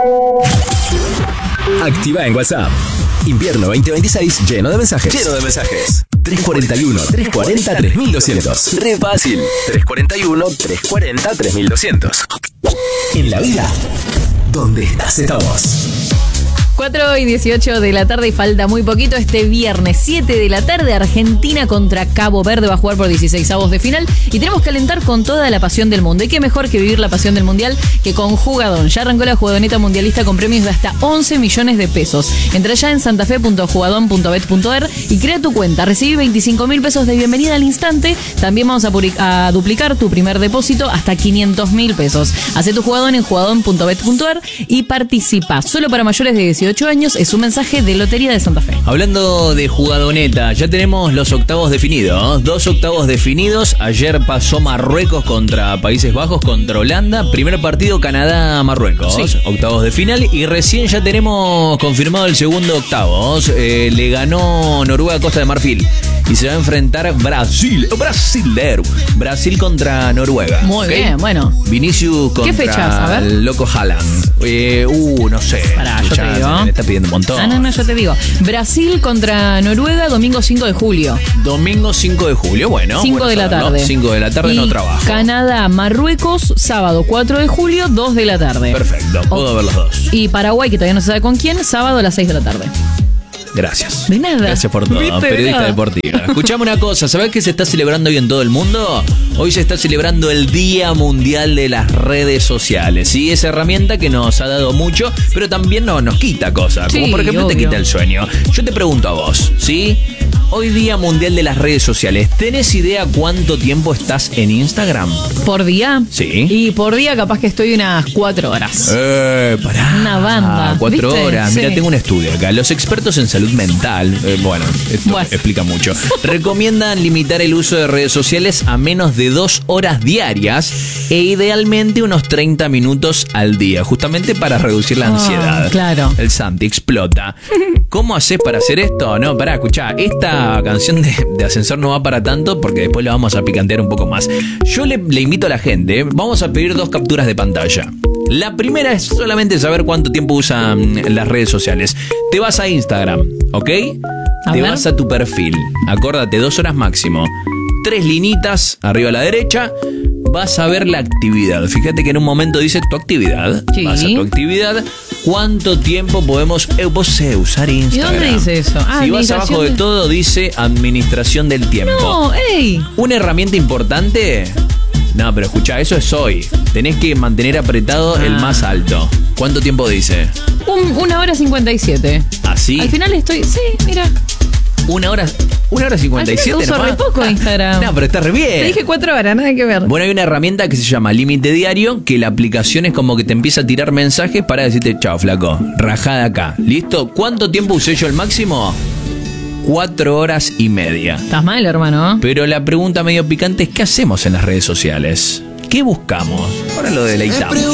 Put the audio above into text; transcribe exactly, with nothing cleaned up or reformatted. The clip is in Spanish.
Activa en WhatsApp. Invierno veinte veintiséis lleno de mensajes. Lleno de mensajes. tres cuarenta y uno, trescientos cuarenta, tres mil doscientos. Re fácil. tres cuarenta y uno, trescientos cuarenta, tres mil doscientos. En la vida, donde estás estamos. cuatro y dieciocho de la tarde y falta muy poquito. Este viernes siete de la tarde, Argentina contra Cabo Verde va a jugar por dieciséis avos de final y tenemos que alentar con toda la pasión del mundo. Y qué mejor que vivir la pasión del mundial que con Jugadón. Ya arrancó la jugadoneta mundialista con premios de hasta once millones de pesos. Entra ya en santafe punto jugadón punto bet punto er y crea tu cuenta. Recibí veinticinco mil pesos de bienvenida al instante. También vamos a, public- a duplicar tu primer depósito hasta quinientos mil pesos. Hacé tu jugadón en jugadón punto bet punto er y participa. Solo para mayores de dieciocho años, es un mensaje de Lotería de Santa Fe. Hablando de jugadoneta, ya tenemos los octavos definidos. Dos octavos definidos. Ayer pasó Marruecos contra Países Bajos, contra Holanda. Primer partido Canadá-Marruecos. Sí. Octavos de final. Y recién ya tenemos confirmado el segundo octavos. Eh, le ganó Noruega a Costa de Marfil. Y se va a enfrentar Brasil. Brasilero. Brasil contra Noruega. Muy ¿okay? bien, bueno. Vinicius contra ¿qué fechas? A ver. El loco Haaland. Eh, uh, no sé. Pará, yo te digo. Me está pidiendo un montón. Ah, no, no, yo te digo. Brasil contra Noruega, domingo cinco de julio. Domingo cinco de julio, bueno. cinco de la tarde. cinco de la tarde y no trabajo. Canadá, Marruecos, sábado cuatro de julio, dos de la tarde. Perfecto, puedo o- ver los dos. Y Paraguay, que todavía no se sabe con quién, sábado a las seis de la tarde. Gracias. De nada. Gracias por todo, ¿Viste? periodista De nada. deportiva. Escuchame una cosa, ¿sabés qué se está celebrando hoy en todo el mundo? Hoy se está celebrando el Día Mundial de las Redes Sociales. Sí, esa herramienta que nos ha dado mucho, pero también no, nos quita cosas. Como Sí, por ejemplo te obvio. quita el sueño. Yo te pregunto a vos, ¿sí? Hoy Día Mundial de las Redes Sociales. ¿Tenés idea cuánto tiempo estás en Instagram? ¿Por día? Sí. Y por día capaz que estoy unas cuatro horas. Eh, pará. Una banda. Cuatro ¿Viste? horas. Mira, Sí. tengo un estudio acá. Los expertos en salud mental, eh, bueno, esto Bueno. explica mucho, recomiendan limitar el uso de redes sociales a menos de dos horas diarias e idealmente unos treinta minutos al día, justamente para reducir la Ah, ansiedad. claro. El Santi explota. ¿Cómo haces para hacer esto? No, pará, escuchá, esta canción de, de ascensor no va para tanto porque después la vamos a picantear un poco más. Yo le, le invito a la gente, vamos a pedir dos capturas de pantalla. La primera es solamente saber cuánto tiempo usan las redes sociales. Te vas a Instagram, ¿ok? A Te ver. vas a tu perfil. Acórdate, dos horas máximo. Tres linitas arriba a la derecha. Vas a ver la actividad. Fíjate que en un momento dice tu actividad. Sí. Vas a tu actividad. ¿Cuánto tiempo podemos eh, vos sé, usar Instagram? ¿Y dónde dice eso? Ah, Si vas abajo de administración de- todo dice administración del tiempo. No, ey. Una herramienta importante. No, pero escuchá, eso es hoy. Tenés que mantener apretado el Ah. más alto. ¿Cuánto tiempo dice? Un- una hora cincuenta y siete. ¿Así? Al final estoy. Sí, mira. Una hora, una hora cincuenta y siete. Al final uso nomás. re poco Instagram. No, pero está re bien. Te dije cuatro horas, nada que ver. Bueno, hay una herramienta que se llama Límite Diario, que la aplicación es como que te empieza a tirar mensajes para decirte, chao, flaco, rajada acá. ¿Listo? ¿Cuánto tiempo usé yo el máximo? Cuatro horas y media. Estás mal, hermano. Pero la pregunta medio picante es, ¿qué hacemos en las redes sociales? ¿Qué buscamos? Ahora lo deleitamos.